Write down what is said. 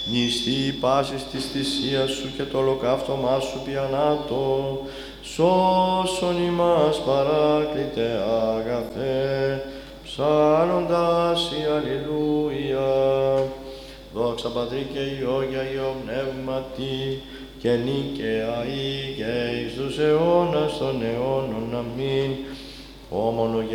νηστεί πάσης της θυσίας σου και το ολοκαύτωμά σου πιανάτο, σώσον ημάς παράκλητε αγαθέ, ψάλλοντας η Αλληλούια. Δόξα Πατρί και Υιό και Υιό Πνεύματι, και νίκαια ή και εις τους αιώνας των αιώνων. Αμήν. Όμονο